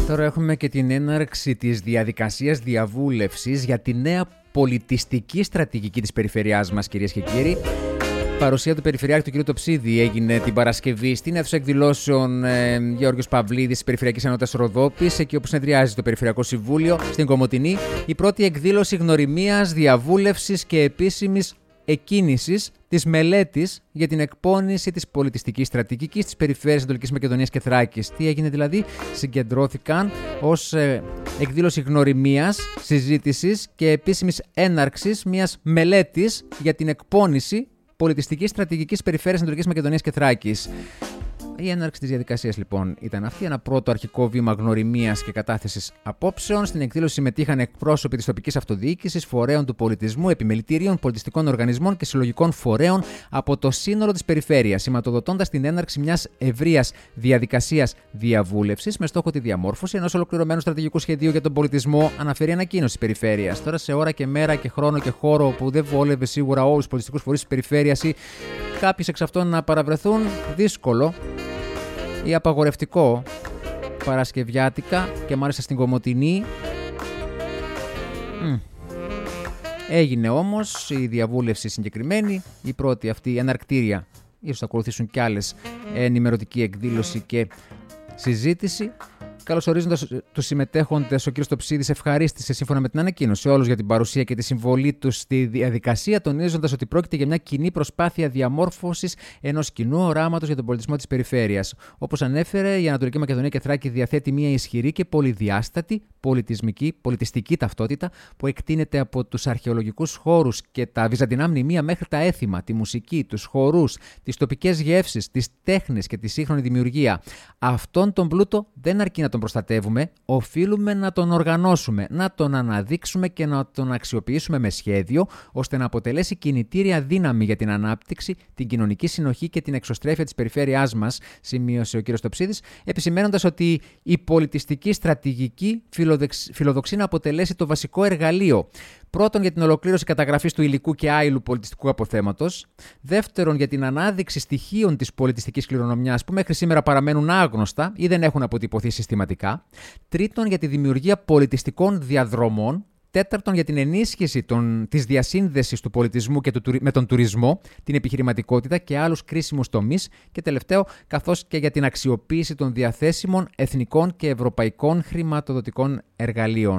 Τώρα έχουμε και την έναρξη της διαδικασίας διαβούλευσης για τη νέα πολιτιστική στρατηγική της περιφερειάς μας, κυρίες και κύριοι. Παρουσία του Περιφερειάρχη του κ. Τοψίδη έγινε την Παρασκευή στην αίθουσα εκδηλώσεων Γεώργιος Παυλίδης της Περιφερειακής Ενότητας Ροδόπης, εκεί όπου συνεδριάζει το Περιφερειακό Συμβούλιο στην Κομοτηνή. Η πρώτη εκδήλωση γνωριμίας, διαβούλευσης και επίσημης εκκίνησης της μελέτης για την εκπόνηση της πολιτιστικής στρατηγικής της Περιφέρειας Ανατολικής Μακεδονίας και Θράκης. Τι έγινε δηλαδή? Συγκεντρώθηκαν ως εκδήλωση γνωριμίας, συζήτησης και επίσημης έναρξης μιας μελέτης για την εκπόνηση πολιτιστικής στρατηγικής Περιφέρειας Ανατολικής Μακεδονίας και Θράκης. Η έναρξη της διαδικασίας λοιπόν ήταν αυτή, ένα πρώτο αρχικό βήμα γνωριμίας και κατάθεσης απόψεων. Στην εκδήλωση συμμετείχαν εκπρόσωποι της τοπικής αυτοδιοίκησης, φορέων του πολιτισμού, επιμελητήριων, πολιτιστικών οργανισμών και συλλογικών φορέων από το σύνολο της περιφέρειας, σηματοδοτώντας την έναρξη μιας ευρείας διαδικασίας διαβούλευσης με στόχο τη διαμόρφωση ενός ολοκληρωμένου στρατηγικού σχεδίου για τον πολιτισμό, αναφέρει ανακοίνωση της περιφέρειας. Τώρα, σε ώρα και μέρα και χρόνο και χώρο που δεν βόλευε σίγουρα όλους τους πολιτιστικούς φορείς της περιφέρειας ή κάποιοι εξ αυτών να παραβρεθούν, δύσκολο ή απαγορευτικό παρασκευιάτικα και μάλιστα στην Κομοτηνή. Έγινε όμως η διαβούλευση συγκεκριμένη, η πρώτη αυτή εναρκτήρια. Ίσως θα ακολουθήσουν κι άλλες, ενημερωτική εκδήλωση και συζήτηση. Καλωσορίζοντας τους συμμετέχοντες, ο κ. Τοψίδης ευχαρίστησε σύμφωνα με την ανακοίνωση όλους για την παρουσία και τη συμβολή τους στη διαδικασία, τονίζοντας ότι πρόκειται για μια κοινή προσπάθεια διαμόρφωσης ενός κοινού οράματος για τον πολιτισμό της περιφέρειας. Όπως ανέφερε, η Ανατολική Μακεδονία και Θράκη διαθέτει μια ισχυρή και πολυδιάστατη πολιτιστική ταυτότητα που εκτείνεται από τους αρχαιολογικούς χώρους και τα βυζαντινά μνημεία μέχρι τα έθιμα, τη μουσική, τους χορούς, τις τοπικές γεύσεις, τις τέχνες και τη σύγχρονη δημιουργία. Αυτόν τον πλούτο δεν αρκεί να τον προστατεύουμε, οφείλουμε να τον οργανώσουμε, να τον αναδείξουμε και να τον αξιοποιήσουμε με σχέδιο, ώστε να αποτελέσει κινητήρια δύναμη για την ανάπτυξη, την κοινωνική συνοχή και την εξωστρέφεια της περιφέρειάς μας, σημείωσε ο κ. Τοψίδης, επισημαίνοντας ότι η πολιτιστική στρατηγική φιλοδοξεί να αποτελέσει το βασικό εργαλείο. Πρώτον, για την ολοκλήρωση καταγραφής του υλικού και άειλου πολιτιστικού αποθέματος. Δεύτερον, για την ανάδειξη στοιχείων της πολιτιστικής κληρονομιάς που μέχρι σήμερα παραμένουν άγνωστα ή δεν έχουν αποτυπωθεί συστηματικά. Τρίτον, για τη δημιουργία πολιτιστικών διαδρομών. Τέταρτον, για την ενίσχυση της διασύνδεσης του πολιτισμού και με τον τουρισμό, την επιχειρηματικότητα και άλλους κρίσιμους τομείς. Και τελευταίο, καθώς και για την αξιοποίηση των διαθέσιμων εθνικών και ευρωπαϊκών χρηματοδοτικών εργαλείων.